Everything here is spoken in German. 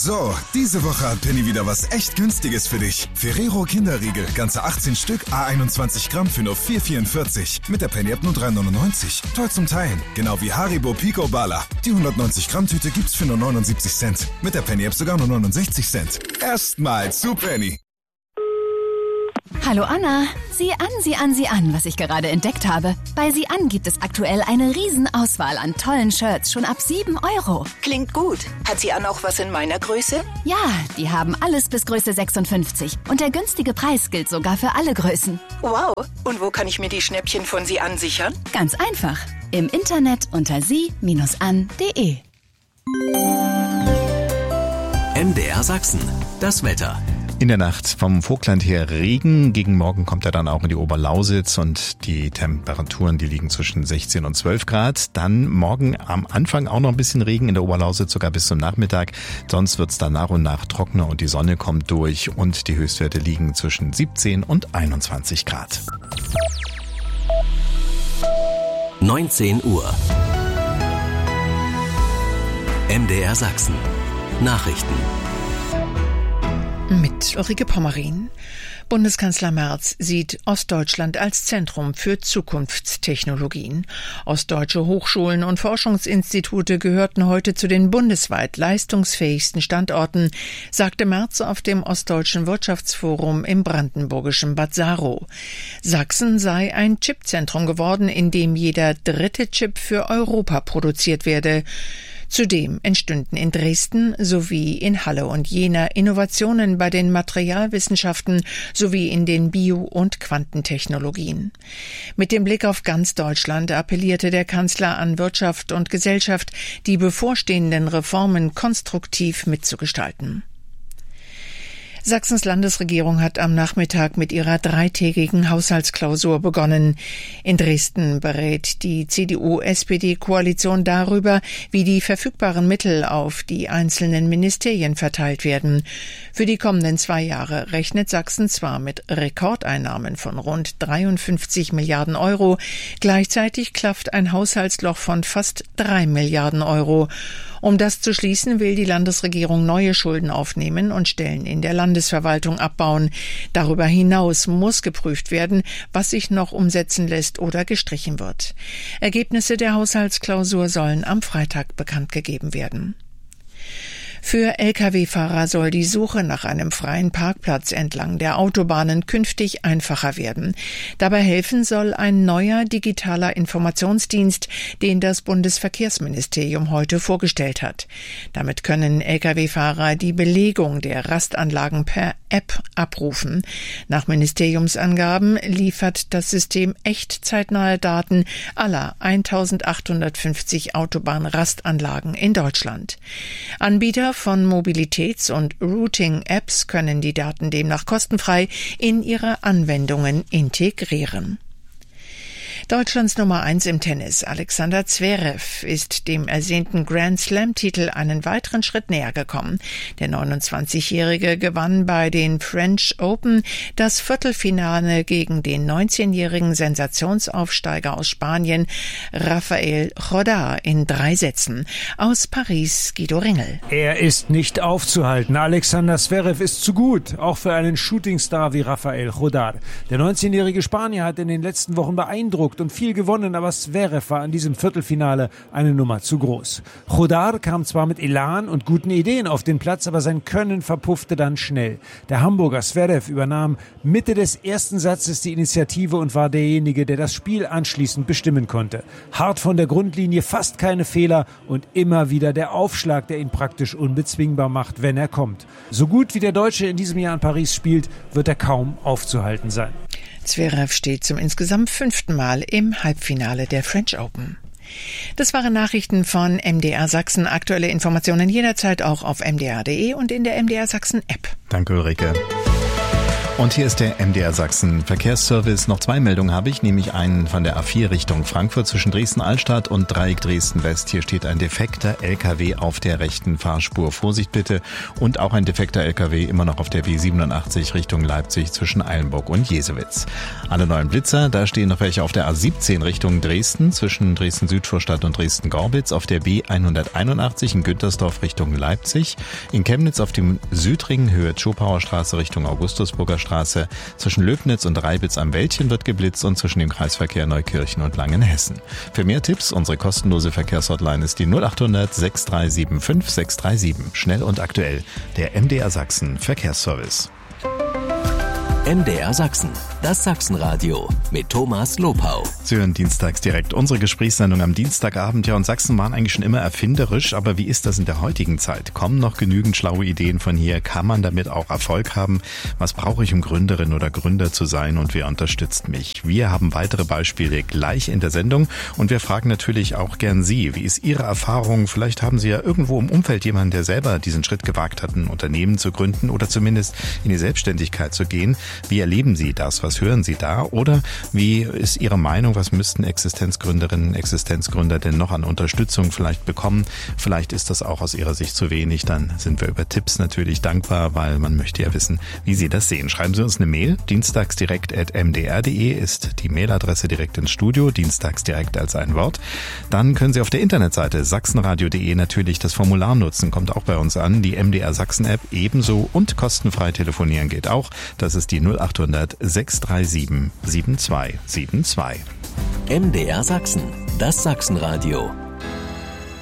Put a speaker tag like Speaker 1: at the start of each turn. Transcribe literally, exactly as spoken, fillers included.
Speaker 1: So, diese Woche hat Penny wieder was echt Günstiges für dich. Ferrero Kinderriegel, ganze achtzehn Stück, à einundzwanzig Gramm für nur vier vierundvierzig. Mit der Penny-App nur drei neunundneunzig. Toll zum Teilen. Genau wie Haribo Pico Bala. Die hundertneunzig Gramm Tüte gibt's für nur neunundsiebzig Cent. Mit der Penny-App sogar nur neunundsechzig Cent. Erstmal zu Penny.
Speaker 2: Hallo Anna, sieh an, sieh an, sieh an, was ich gerade entdeckt habe. Bei Sieh an gibt es aktuell eine Riesenauswahl an tollen Shirts, schon ab sieben Euro.
Speaker 3: Klingt gut. Hat Sieh an auch was in meiner Größe?
Speaker 2: Ja, die haben alles bis Größe sechsundfünfzig. Und der günstige Preis gilt sogar für alle Größen.
Speaker 3: Wow. Und wo kann ich mir die Schnäppchen von Sieh an sichern?
Speaker 2: Ganz einfach. Im Internet unter sie Bindestrich an punkt de.
Speaker 4: M D R Sachsen. Das Wetter.
Speaker 5: In der Nacht vom Vogtland her Regen. Gegen Morgen kommt er dann auch in die Oberlausitz und die Temperaturen, die liegen zwischen sechzehn und zwölf Grad. Dann morgen am Anfang auch noch ein bisschen Regen in der Oberlausitz, sogar bis zum Nachmittag. Sonst wird es dann nach und nach trockener und die Sonne kommt durch und die Höchstwerte liegen zwischen siebzehn und einundzwanzig Grad.
Speaker 4: neunzehn Uhr. M D R Sachsen. Nachrichten.
Speaker 6: Mit Ulrike Pommerin. Bundeskanzler Merz sieht Ostdeutschland als Zentrum für Zukunftstechnologien. Ostdeutsche Hochschulen und Forschungsinstitute gehörten heute zu den bundesweit leistungsfähigsten Standorten, sagte Merz auf dem Ostdeutschen Wirtschaftsforum im brandenburgischen Bad Saro. Sachsen sei ein Chipzentrum geworden, in dem jeder dritte Chip für Europa produziert werde. Zudem entstünden in Dresden sowie in Halle und Jena Innovationen bei den Materialwissenschaften sowie in den Bio- und Quantentechnologien. Mit dem Blick auf ganz Deutschland appellierte der Kanzler an Wirtschaft und Gesellschaft, die bevorstehenden Reformen konstruktiv mitzugestalten. Sachsens Landesregierung hat am Nachmittag mit ihrer dreitägigen Haushaltsklausur begonnen. In Dresden berät die C D U-S P D-Koalition darüber, wie die verfügbaren Mittel auf die einzelnen Ministerien verteilt werden. Für die kommenden zwei Jahre rechnet Sachsen zwar mit Rekordeinnahmen von rund dreiundfünfzig Milliarden Euro, gleichzeitig klafft ein Haushaltsloch von fast drei Milliarden Euro. Um das zu schließen, will die Landesregierung neue Schulden aufnehmen und Stellen in der Landesverwaltung abbauen. Darüber hinaus muss geprüft werden, was sich noch umsetzen lässt oder gestrichen wird. Ergebnisse der Haushaltsklausur sollen am Freitag bekannt gegeben werden. Für L K W-Fahrer soll die Suche nach einem freien Parkplatz entlang der Autobahnen künftig einfacher werden. Dabei helfen soll ein neuer digitaler Informationsdienst, den das Bundesverkehrsministerium heute vorgestellt hat. Damit können L K W-Fahrer die Belegung der Rastanlagen per App abrufen. Nach Ministeriumsangaben liefert das System echtzeitnahe Daten aller eintausendachthundertfünfzig Autobahnrastanlagen in Deutschland. Anbieter von Mobilitäts- und Routing-Apps können die Daten demnach kostenfrei in ihre Anwendungen integrieren. Deutschlands Nummer eins im Tennis, Alexander Zverev, ist dem ersehnten Grand-Slam-Titel einen weiteren Schritt näher gekommen. Der neunundzwanzigjährige gewann bei den French Open das Viertelfinale gegen den neunzehnjährigen Sensationsaufsteiger aus Spanien, Rafael Jodar, in drei Sätzen. Aus Paris, Guido Ringel.
Speaker 7: Er ist nicht aufzuhalten. Alexander Zverev ist zu gut, auch für einen Shootingstar wie Rafael Jodar. Der neunzehnjährige Spanier hat in den letzten Wochen beeindruckt und viel gewonnen, aber Zverev war in diesem Viertelfinale eine Nummer zu groß. Jodar kam zwar mit Elan und guten Ideen auf den Platz, aber sein Können verpuffte dann schnell. Der Hamburger Zverev übernahm Mitte des ersten Satzes die Initiative und war derjenige, der das Spiel anschließend bestimmen konnte. Hart von der Grundlinie, fast keine Fehler und immer wieder der Aufschlag, der ihn praktisch unbezwingbar macht, wenn er kommt. So gut wie der Deutsche in diesem Jahr in Paris spielt, wird er kaum aufzuhalten sein.
Speaker 6: Zverev steht zum insgesamt fünften Mal im Halbfinale der French Open. Das waren Nachrichten von M D R Sachsen. Aktuelle Informationen jederzeit auch auf m d r punkt d e und in der M D R Sachsen App.
Speaker 5: Danke, Ulrike. Und hier ist der M D R Sachsen Verkehrsservice. Noch zwei Meldungen habe ich, nämlich einen von der A vier Richtung Frankfurt zwischen Dresden-Altstadt und Dreieck Dresden-West. Hier steht ein defekter L K W auf der rechten Fahrspur. Vorsicht bitte. Und auch ein defekter L K W immer noch auf der B siebenundachtzig Richtung Leipzig zwischen Eilenburg und Jesewitz. Alle neuen Blitzer, da stehen noch welche auf der A siebzehn Richtung Dresden zwischen Dresden-Südvorstadt und Dresden-Gorbitz, auf der B hunderteinundachtzig in Güntersdorf Richtung Leipzig, in Chemnitz auf dem Südring Höhe Zschopauer Straße Richtung Augustusburger Straße, zwischen Löbnitz und Reibitz am Wäldchen wird geblitzt und zwischen dem Kreisverkehr Neukirchen und Langenhessen. Für mehr Tipps, unsere kostenlose Verkehrshotline ist die null achthundert sechs drei sieben fünf sechs drei sieben. Schnell und aktuell, der M D R Sachsen Verkehrsservice.
Speaker 4: M D R Sachsen, das Sachsenradio mit Thomas Lopau.
Speaker 5: Sie hören dienstags direkt unsere Gesprächssendung am Dienstagabend. Ja, und Sachsen waren eigentlich schon immer erfinderisch, aber wie ist das in der heutigen Zeit? Kommen noch genügend schlaue Ideen von hier? Kann man damit auch Erfolg haben? Was brauche ich, um Gründerin oder Gründer zu sein, und wer unterstützt mich? Wir haben weitere Beispiele gleich in der Sendung und wir fragen natürlich auch gern Sie. Wie ist Ihre Erfahrung? Vielleicht haben Sie ja irgendwo im Umfeld jemanden, der selber diesen Schritt gewagt hat, ein Unternehmen zu gründen oder zumindest in die Selbstständigkeit zu gehen. Wie erleben Sie das? Was hören Sie da? Oder wie ist Ihre Meinung? Was müssten Existenzgründerinnen, Existenzgründer denn noch an Unterstützung vielleicht bekommen? Vielleicht ist das auch aus Ihrer Sicht zu wenig. Dann sind wir über Tipps natürlich dankbar, weil man möchte ja wissen, wie Sie das sehen. Schreiben Sie uns eine Mail. dienstagsdirekt at m d r punkt d e ist die Mailadresse direkt ins Studio. Dienstagsdirekt als ein Wort. Dann können Sie auf der Internetseite sachsenradio punkt d e natürlich das Formular nutzen. Kommt auch bei uns an. Die M D R Sachsen App ebenso und kostenfrei telefonieren geht auch. Das ist die null achthundert sechs drei sieben sieben zwei sieben zwei.
Speaker 4: M D R Sachsen, das Sachsenradio